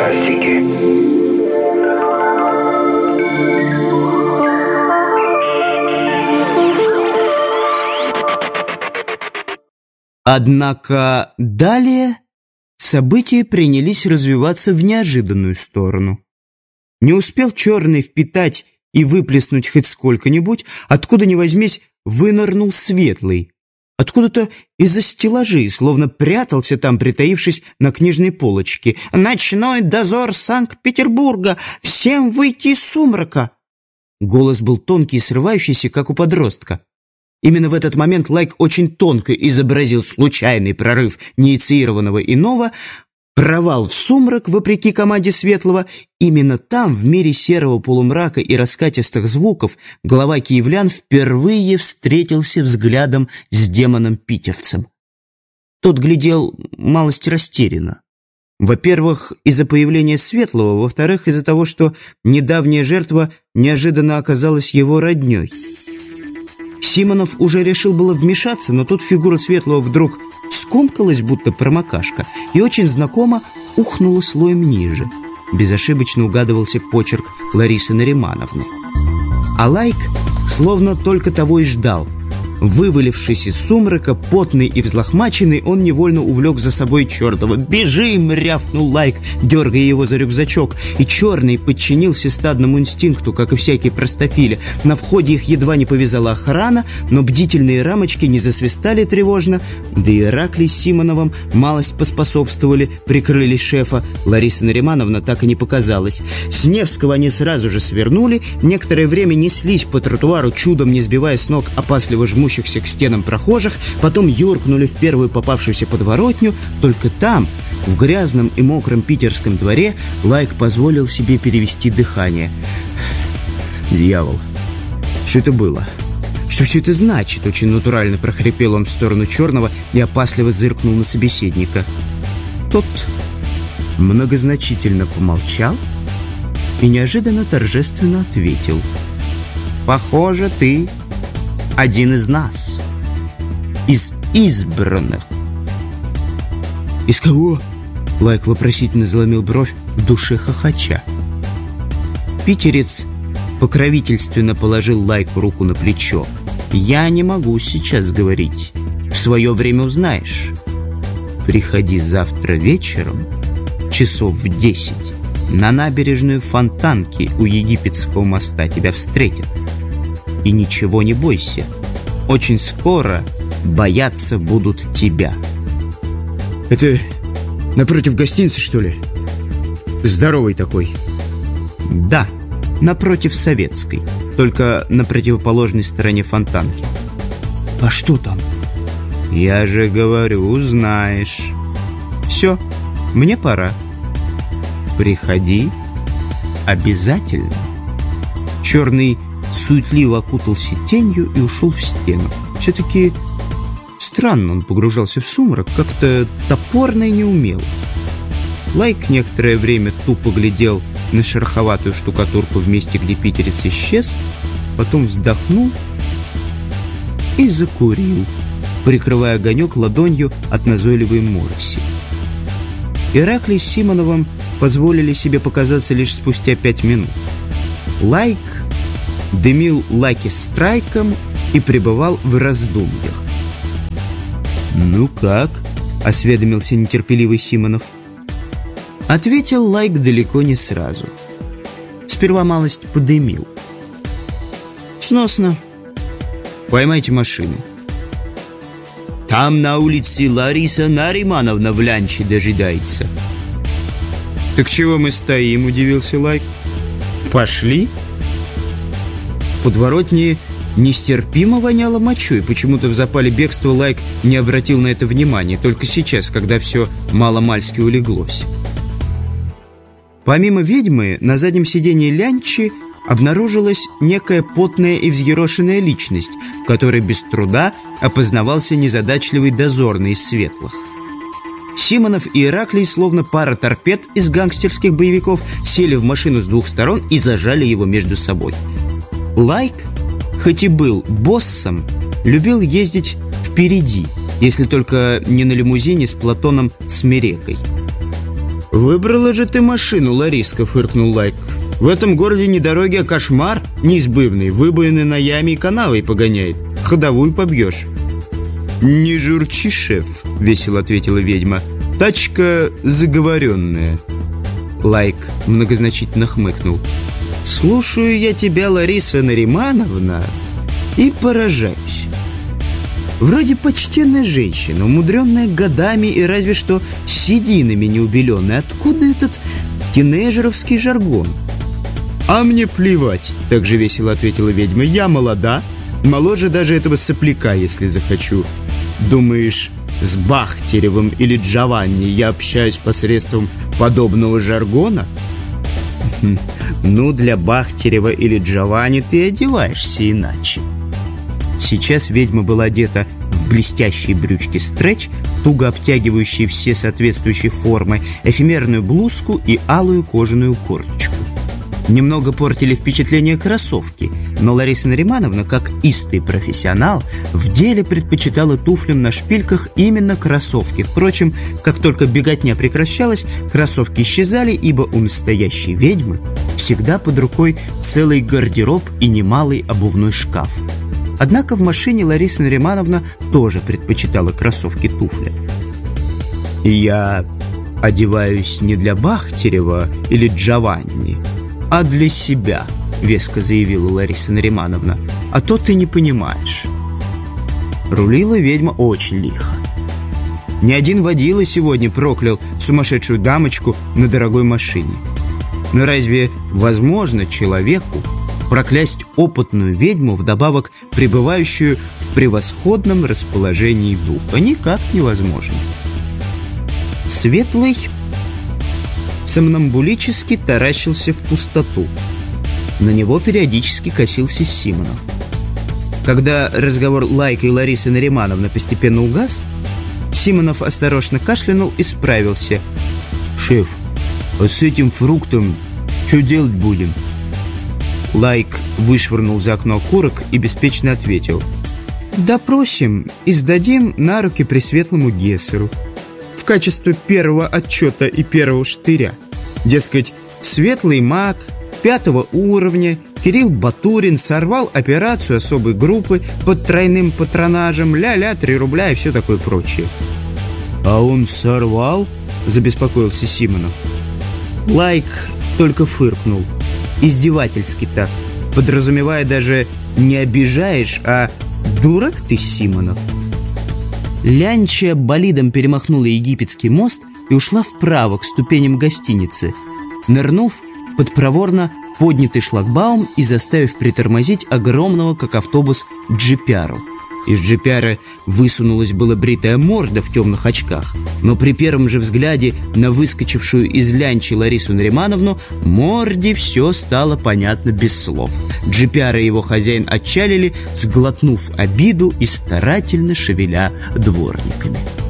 фантастики. Однако далее события принялись развиваться в неожиданную сторону. Не успел Черный впитать и выплеснуть хоть сколько-нибудь, откуда ни возьмись, вынырнул Светлый. Откуда-то из-за стеллажей, словно прятался там, притаившись на книжной полочке. «Ночной дозор Санкт-Петербурга! Всем выйти из сумрака!» Голос был тонкий и срывающийся, как у подростка. Именно в этот момент Лайк очень тонко изобразил случайный прорыв неинициированного иного, провал в сумрак, вопреки команде Светлого. Именно там, в мире серого полумрака и раскатистых звуков, глава киевлян впервые встретился взглядом с демоном-питерцем. Тот глядел малость растерянно. Во-первых, из-за появления Светлого, во-вторых, из-за того, что недавняя жертва неожиданно оказалась его роднёй. Симонов уже решил было вмешаться, но тут фигура Светлого вдруг скомкалась, будто промокашка, и очень знакомо ухнула слоем ниже. Безошибочно угадывался почерк Ларисы Наримановны. А Лайк словно только того и ждал. Вывалившись из сумрака, потный и взлохмаченный, он невольно увлек за собой Черного. «Бежим!» — рявкнул Лайк, дергая его за рюкзачок. И Черный подчинился стадному инстинкту, как и всякие простофили. На входе их едва не повязала охрана, но бдительные рамочки не засвистали тревожно. Да и Ираклий с Симоновым малость поспособствовали, прикрыли шефа. Лариса Наримановна так и не показалась. С Невского они сразу же свернули, некоторое время неслись по тротуару, чудом не сбивая с ног опасливо жмущихся к стенам прохожих, потом юркнули в первую попавшуюся подворотню. Только там, в грязном и мокром питерском дворе, Лайк позволил себе перевести дыхание. «Дьявол, что это было? Что все это значит?» Очень натурально прохрипел он в сторону Черного и опасливо зыркнул на собеседника. Тот многозначительно помолчал и неожиданно торжественно ответил: «Похоже, ты один из нас, из избранных». «Из кого?» — Лайк вопросительно заломил бровь, в душе хохоча. Питерец покровительственно положил Лайку руку на плечо. «Я не могу сейчас говорить. В свое время узнаешь. Приходи завтра вечером, часов в 10, на набережную Фонтанки у Египетского моста. Тебя встретят. И ничего не бойся. Очень скоро бояться будут тебя». «Это напротив гостиницы, что ли? Здоровый такой». «Да, напротив Советской, только на противоположной стороне Фонтанки». «А что там?» «Я же говорю, узнаешь. Все, мне пора. Приходи обязательно». Черный суетливо окутался тенью и ушел в стену. Все-таки странно он погружался в сумрак, как-то топорно и неумело. Лайк некоторое время тупо глядел на шероховатую штукатурку в месте, где питерец исчез, потом вздохнул и закурил, прикрывая огонек ладонью от назойливой мороси. Ираклий с Симоновым позволили себе показаться лишь спустя 5 минут. Лайк дымил Лаки страйком и пребывал в раздумьях. «Ну как?» — осведомился нетерпеливый Симонов. Ответил Лайк далеко не сразу. Сперва малость подымил. «Сносно. Поймайте машину. Там на улице Лариса Наримановна в ланче дожидается». «Так чего мы стоим?» — удивился Лайк. «Пошли». Подворотни нестерпимо воняло мочой. Почему-то в запале бегства Лайк не обратил на это внимания, только сейчас, когда все маломальски улеглось. Помимо ведьмы, на заднем сиденье лянчи обнаружилась некая потная и взъерошенная личность, в которой без труда опознавался незадачливый дозорный из Светлых. Симонов и Ираклий, словно пара торпед из гангстерских боевиков, сели в машину с двух сторон и зажали его между собой. Лайк, хоть и был боссом, любил ездить впереди, если только не на лимузине с Платоном Смерекой. «Выбрала же ты машину, Лариска», — фыркнул Лайк. «В этом городе не дороги, а кошмар неизбывный. Выбоины на яме и канавой погоняет. Ходовую побьешь». «Не журчи, шеф», — весело ответила ведьма. «Тачка заговоренная». Лайк многозначительно хмыкнул. «Слушаю я тебя, Лариса Наримановна, и поражаюсь. Вроде почтенная женщина, умудренная годами и разве что сединами неубеленная. Откуда этот тинейджеровский жаргон?» «А мне плевать», — так же весело ответила ведьма. «Я молода, моложе даже этого сопляка, если захочу. Думаешь, с Бахтеревым или Джованни я общаюсь посредством подобного жаргона?» «Ну, для Бахтерева или Джованни ты одеваешься иначе». Сейчас ведьма была одета в блестящие брючки стретч, туго обтягивающие все соответствующие формы, эфемерную блузку и алую кожаную курточку. Немного портили впечатление кроссовки, но Лариса Наримановна, как истый профессионал, в деле предпочитала туфлям на шпильках именно кроссовки. Впрочем, как только беготня прекращалась, кроссовки исчезали, ибо у настоящей ведьмы всегда под рукой целый гардероб и немалый обувной шкаф. Однако в машине Лариса Наримановна тоже предпочитала кроссовки-туфли. «Я одеваюсь не для Бахтерева или Джованни, а для себя», — веско заявила Лариса Наримановна. «А то ты не понимаешь». Рулила ведьма очень лихо. Ни один водила сегодня проклял сумасшедшую дамочку на дорогой машине. Но разве возможно человеку проклясть опытную ведьму, вдобавок пребывающую в превосходном расположении духа? Никак невозможно. Светлый сомнамбулически таращился в пустоту. На него периодически косился Симонов. Когда разговор Лайка и Ларисы Наримановны постепенно угас, Симонов осторожно кашлянул и справился. «Шеф, а с этим фруктом что делать будем?» Лайк вышвырнул за окно окурок и беспечно ответил: «Допросим и сдадим на руки пресветлому Гессеру в качестве первого отчета и первого штыря. Дескать, светлый маг 5 уровня Кирилл Батурин сорвал операцию особой группы под тройным патронажем, ля-ля, 3 рубля и все такое прочее». «А он сорвал?» — забеспокоился Симонов. Лайк только фыркнул. Издевательски так, подразумевая даже «не обижаешь», а «дурак ты, Симонов». Лянча болидом перемахнула египетский мост и ушла вправо к ступеням гостиницы, нырнув под проворно поднятый шлагбаум и заставив притормозить огромного, как автобус, джипяру. Из джипяра высунулась была бритая морда в темных очках, но при первом же взгляде на выскочившую из лянчи Ларису Наримановну морде все стало понятно без слов. Джипяра и его хозяин отчалили, сглотнув обиду и старательно шевеля дворниками.